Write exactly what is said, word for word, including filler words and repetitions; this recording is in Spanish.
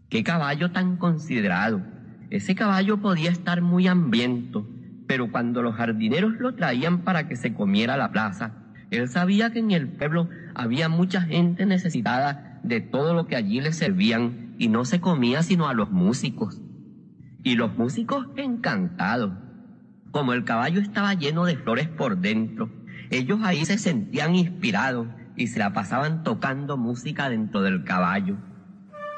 ¡Qué caballo tan considerado! Ese caballo podía estar muy hambriento, pero cuando los jardineros lo traían para que se comiera a la plaza, él sabía que en el pueblo había mucha gente necesitada de todo lo que allí le servían y no se comía sino a los músicos. Y los músicos encantados. Como el caballo estaba lleno de flores por dentro, ellos ahí se sentían inspirados y se la pasaban tocando música dentro del caballo.